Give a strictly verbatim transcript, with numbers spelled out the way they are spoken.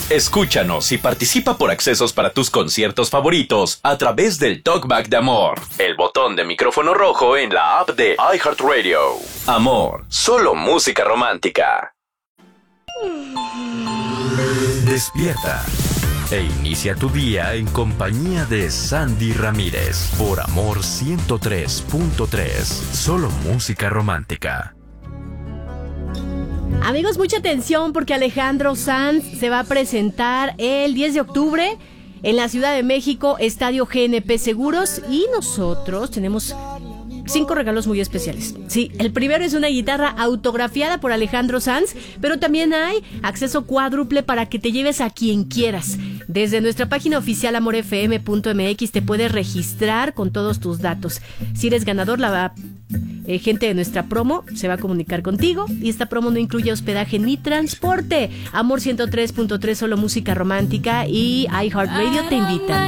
Escúchanos y participa por accesos para tus conciertos favoritos a través del Talkback de Amor, el botón de micrófono rojo en la app de iHeartRadio. Amor, solo música romántica. Despierta e inicia tu día en compañía de Sandy Ramírez por Amor ciento tres punto tres, solo música romántica. Amigos, mucha atención porque Alejandro Sanz se va a presentar el diez de octubre en la Ciudad de México, Estadio G N P Seguros, y nosotros tenemos cinco regalos muy especiales. Sí, el primero es una guitarra autografiada por Alejandro Sanz, pero también hay acceso cuádruple para que te lleves a quien quieras. Desde nuestra página oficial amor f m punto m x te puedes registrar con todos tus datos. Si eres ganador, la eh, gente de nuestra promo se va a comunicar contigo, y esta promo no incluye hospedaje ni transporte. Amor ciento tres punto tres, solo música romántica, y iHeartRadio te invitan.